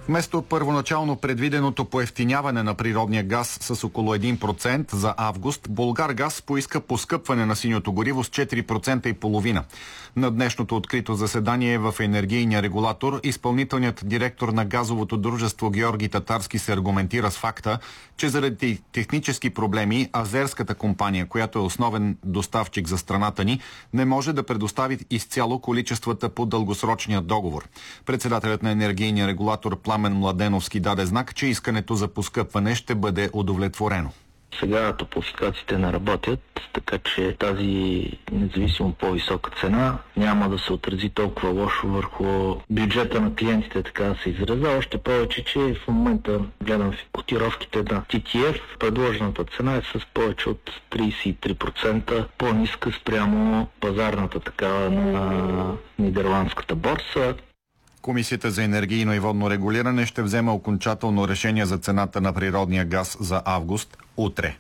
Вместо първоначално предвиденото поевтиняване на природния газ с около 1% за август, Булгаргаз поиска поскъпване на синьото гориво с 4,5%. На днешното открито заседание в енергийния регулатор изпълнителният директор на газовото дружество Георги Татарски се аргументира с факта, че заради технически проблеми азерската компания, която е основен доставчик за страната ни, не може да предостави изцяло количествата по дългосрочния договор. Председателят на енергийния регулатор Пламен Младеновски даде знак, че искането за поскъпване ще бъде удовлетворено. Сега топлофикациите не работят, така че тази независимо по-висока цена няма да се отрази толкова лошо върху бюджета на клиентите, така да се изразя. Още повече, че в момента гледам котировките на TTF, предложената цена е с повече от 33% по-ниска спрямо пазарната такава на нидерландската борса. Комисията за енергийно и водно регулиране ще вземе окончателно решение за цената на природния газ за август утре.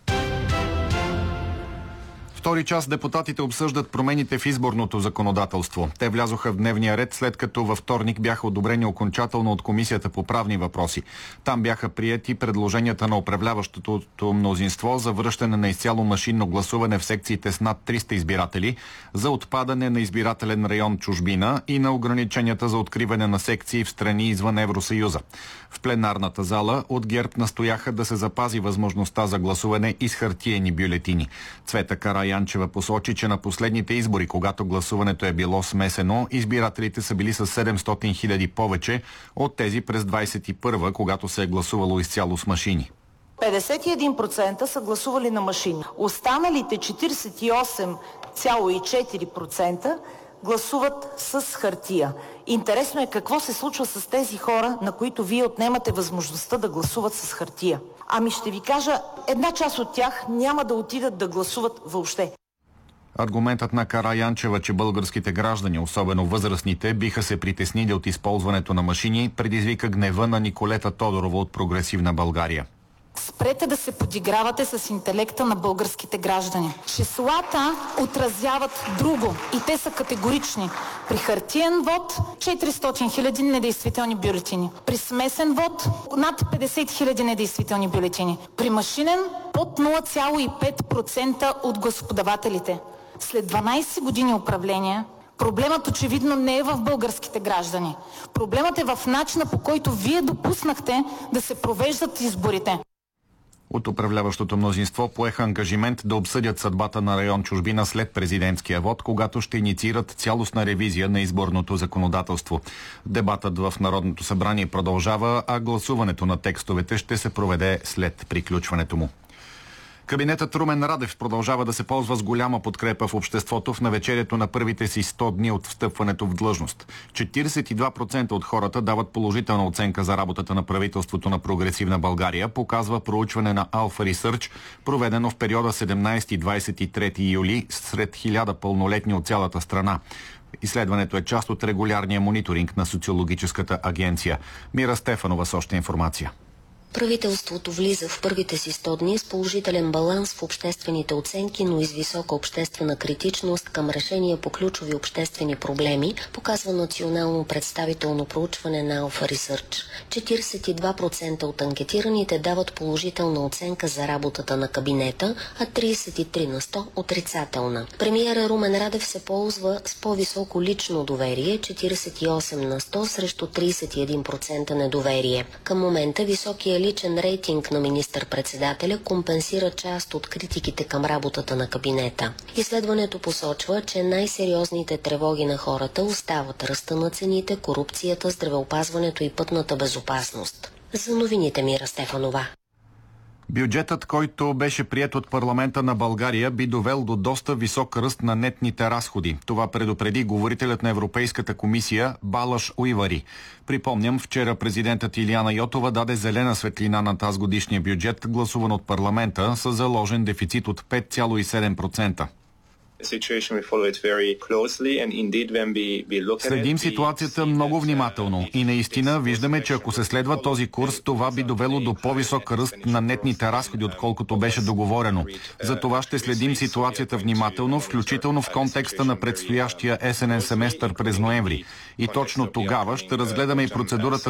Втори час депутатите обсъждат промените в изборното законодателство. Те влязоха в дневния ред, след като във вторник бяха одобрени окончателно от Комисията по правни въпроси. Там бяха приети предложенията на управляващото мнозинство за връщане на изцяло машинно гласуване в секциите с над 300 избиратели, за отпадане на избирателен район чужбина и на ограниченията за откриване на секции в страни извън Евросъюза. В пленарната зала от ГЕРБ настояха да се запази възможността за гласуване и с хартиени бюлетини. Цвета Караянчева посочи, че на последните избори, когато гласуването е било смесено, избирателите са били с 700 хиляди повече от тези през 21-а, когато се е гласувало изцяло с машини. 51% са гласували на машини. Останалите 48,4% гласуват с хартия. Интересно е какво се случва с тези хора, на които вие отнемате възможността да гласуват с хартия. Ами ще ви кажа, една част от тях няма да отидат да гласуват въобще. Аргументът на Караянчева, че българските граждани, особено възрастните, биха се притеснили от използването на машини, предизвика гнева на Николета Тодорова от Прогресивна България. Спрете да се подигравате с интелекта на българските граждани. Числата отразяват друго и те са категорични. При хартиен вод 400 хиляди недействителни бюлетини. При смесен вод над 50 хиляди недействителни бюлетини. При машинен под 0,5% от гласоподавателите. След 12 години управление проблемът очевидно не е в българските граждани. Проблемът е в начина, по който вие допуснахте да се провеждат изборите. От управляващото мнозинство поеха ангажимент да обсъдят съдбата на район чужбина след президентския вод, когато ще инициират цялостна ревизия на изборното законодателство. Дебатът в Народното събрание продължава, а гласуването на текстовете ще се проведе след приключването му. Кабинетът Румен Радев продължава да се ползва с голяма подкрепа в обществото в навечерието на първите си 100 дни от встъпването в длъжност. 42% от хората дават положителна оценка за работата на правителството на Прогресивна България, показва проучване на Alpha Research, проведено в периода 17-23 юли сред 1000 пълнолетни от цялата страна. Изследването е част от регулярния мониторинг на социологическата агенция. Мира Стефанова с още информация. Правителството влиза в първите си 100 дни с положителен баланс в обществените оценки, но и с висока обществена критичност към решения по ключови обществени проблеми, показва национално представително проучване на Alpha Research. 42% от анкетираните дават положителна оценка за работата на кабинета, а 33% отрицателна. Премиера Румен Радев се ползва с по-високо лично доверие, 48% срещу 31% недоверие. Към момента високия личен рейтинг на министър-председателя компенсира част от критиките към работата на кабинета. Изследването посочва, че най-сериозните тревоги на хората остават ръста на цените, корупцията, здравеопазването и пътната безопасност. За новините Мира Стефанова. Бюджетът, който беше приет от парламента на България, би довел до доста висок ръст на нетните разходи. Това предупреди говорителят на Европейската комисия Балаш Уивари. Припомням, вчера президентът Илияна Йотова даде зелена светлина на тазгодишния бюджет, гласуван от парламента, с заложен дефицит от 5,7%. Следим ситуацията много внимателно и наистина виждаме, че ако се следва този курс, това би довело до по-висок ръст на нетните разходи, отколкото беше договорено. За това ще следим ситуацията внимателно, включително в контекста на предстоящия есенен семестър през ноември. И точно тогава ще разгледаме и процедурата